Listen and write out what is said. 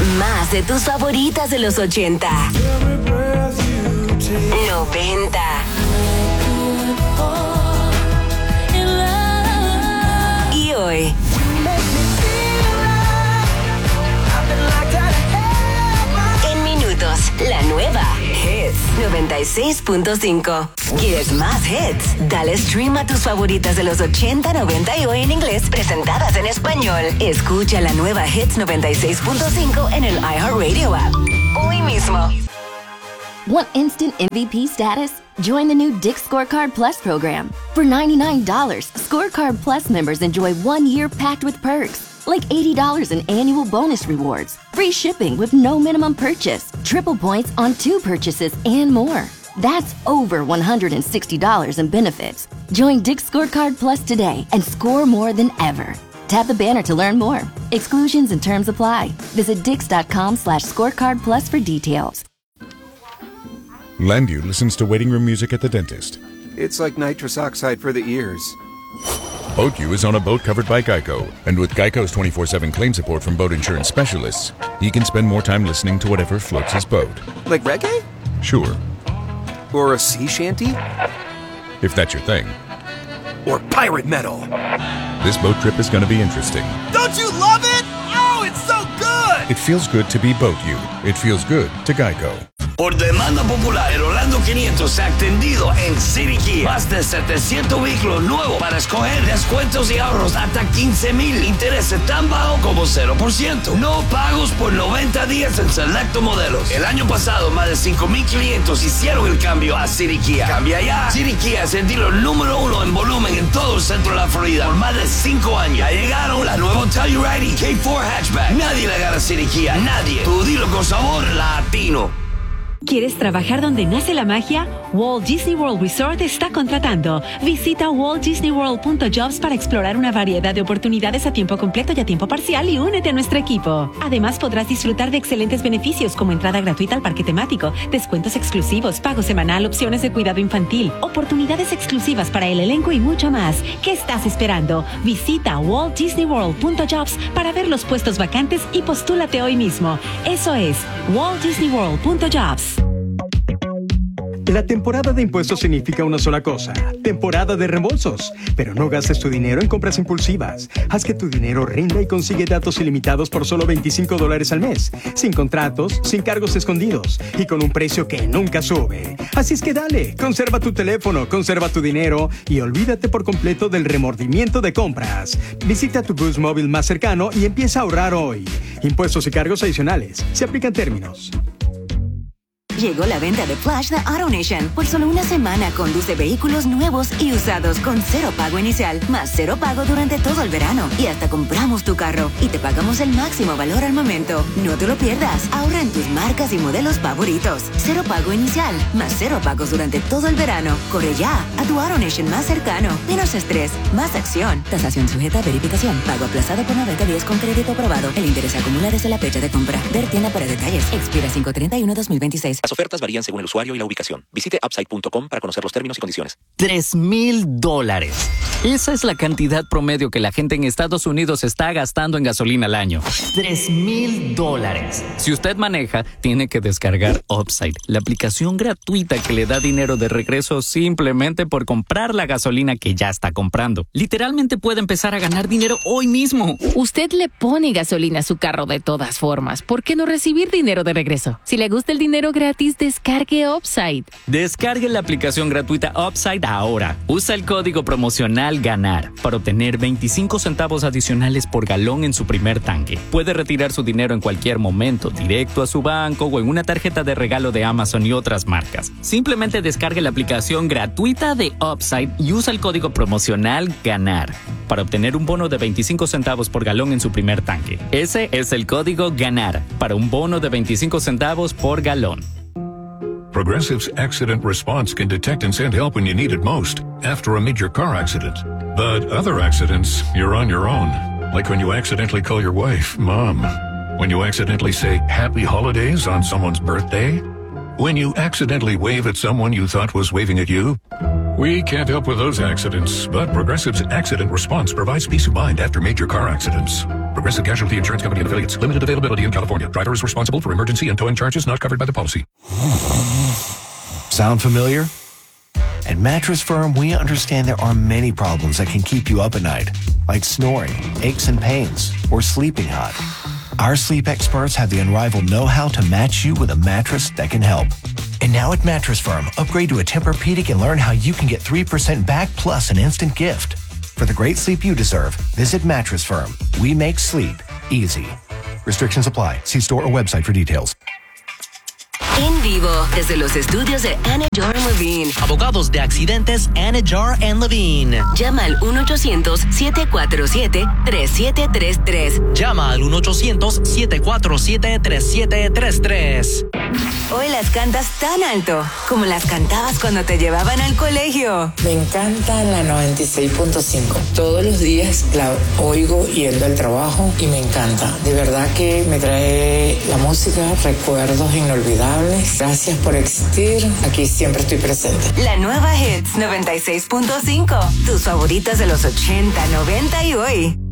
Más de tus favoritas de los 80, 90 y hoy. En minutos, la nueva Hits 96.5. ¿Quieres más hits? Dale stream a tus favoritas de los 80, 90 y hoy en inglés presentadas en español. Escucha la nueva Hits 96.5 en el iHeartRadio app. Hoy mismo. Want instant MVP status? Join the new Dick's Scorecard Plus program. For $99, Scorecard Plus members enjoy 1 year packed with perks, like $80 in annual bonus rewards, free shipping with no minimum purchase, triple points on 2 purchases, and more. That's over $160 in benefits. Join Dick's Scorecard Plus today and score more than ever. Tap the banner to learn more. Exclusions and terms apply. Visit dix.com/scorecard plus for details. Landu listens to waiting room music at the dentist. It's like nitrous oxide for the ears. BoatU is on a boat covered by Geico. And with Geico's 24/7 claim support from boat insurance specialists, he can spend more time listening to whatever floats his boat. Like reggae? Sure. Or a sea shanty? If that's your thing. Or pirate metal? This boat trip is going to be interesting. Don't you love it? Oh, it's so good! It feels good to be BoatU. It feels good to Geico. Por demanda popular, el Orlando 500 se ha extendido en City Kia. Más de 700 vehículos nuevos para escoger, descuentos y ahorros hasta 15,000. Intereses tan bajos como 0%. No pagos por 90 días en selecto modelos. El año pasado, más de 5,000 clientes hicieron el cambio a City Kia. Cambia ya. City Kia es el dealer número 1 en volumen en todo el centro de la Florida por más de 5 años. Ya llegaron la nueva Telluride y K4 Hatchback. Nadie le gana a City Kia. Nadie. Tu dealer con sabor latino. ¿Quieres trabajar donde nace la magia? Walt Disney World Resort está contratando. Visita waltdisneyworld.jobs para explorar una variedad de oportunidades a tiempo completo y a tiempo parcial y únete a nuestro equipo. Además, podrás disfrutar de excelentes beneficios como entrada gratuita al parque temático, descuentos exclusivos, pago semanal, opciones de cuidado infantil, oportunidades exclusivas para el elenco y mucho más. ¿Qué estás esperando? Visita waltdisneyworld.jobs para ver los puestos vacantes y postúlate hoy mismo. Eso es waltdisneyworld.jobs. La temporada de impuestos significa una sola cosa: temporada de reembolsos. Pero no gastes tu dinero en compras impulsivas. Haz que tu dinero rinda y consigue datos ilimitados por solo $25 al mes, sin contratos, sin cargos escondidos y con un precio que nunca sube. Así es que dale, conserva tu teléfono, conserva tu dinero y olvídate por completo del remordimiento de compras. Visita tu Boost móvil más cercano y empieza a ahorrar hoy. Impuestos y cargos adicionales. Se aplican términos. Llegó la venta de Flash de AutoNation. Por solo una semana conduce vehículos nuevos y usados con 0 pago inicial, más 0 pago durante todo el verano. Y hasta compramos tu carro y te pagamos el máximo valor al momento. No te lo pierdas. Ahorra en tus marcas y modelos favoritos. 0 pago inicial, más 0 pagos durante todo el verano. Corre ya a tu AutoNation más cercano. Menos estrés, más acción. Tasación sujeta a verificación. Pago aplazado por 90 días con crédito aprobado. El interés acumula desde la fecha de compra. Ver tienda para detalles. Expira 5/31/2026. Las ofertas varían según el usuario y la ubicación. Visite upside.com para conocer los términos y condiciones. $3,000. Esa es la cantidad promedio que la gente en Estados Unidos está gastando en gasolina al año. $3,000. Si usted maneja, tiene que descargar Upside, la aplicación gratuita que le da dinero de regreso simplemente por comprar la gasolina que ya está comprando. Literalmente puede empezar a ganar dinero hoy mismo. Usted le pone gasolina a su carro de todas formas. ¿Por qué no recibir dinero de regreso? Si le gusta el dinero gratis, descargue Upside. Descargue la aplicación gratuita Upside ahora. Usa el código promocional GANAR para obtener 25 centavos adicionales por galón en su primer tanque. Puede retirar su dinero en cualquier momento, directo a su banco o en una tarjeta de regalo de Amazon y otras marcas. Simplemente descargue la aplicación gratuita de Upside y usa el código promocional GANAR para obtener un bono de 25 centavos por galón en su primer tanque. Ese es el código GANAR para un bono de 25 centavos por galón. Progressive's Accident Response can detect and send help when you need it most, after a major car accident. But other accidents, you're on your own. Like when you accidentally call your wife, Mom. When you accidentally say Happy Holidays on someone's birthday. When you accidentally wave at someone you thought was waving at you. We can't help with those accidents, but Progressive's Accident Response provides peace of mind after major car accidents. Progressive Casualty Insurance Company and affiliates. Limited availability in California. Driver is responsible for emergency and towing charges not covered by the policy. Sound familiar? At Mattress Firm, we understand there are many problems that can keep you up at night, like snoring, aches and pains, or sleeping hot. Our sleep experts have the unrivaled know-how to match you with a mattress that can help. And now at Mattress Firm, upgrade to a Tempur-Pedic and learn how you can get 3% back plus an instant gift. For the great sleep you deserve, visit Mattress Firm. We make sleep easy. Restrictions apply. See store or website for details. En vivo, desde los estudios de Anajar & Levine. Abogados de accidentes Anajar & Levine. Llama al 1-800-747-3733. Llama al 1-800-747-3733. Hoy las cantas tan alto como las cantabas cuando te llevaban al colegio. Me encanta la 96.5. Todos los días la oigo yendo al trabajo y me encanta. De verdad que me trae la música, recuerdos inolvidables. Gracias por existir. Aquí siempre estoy presente. La nueva Hits 96.5. Tus favoritas de los 80, 90 y hoy.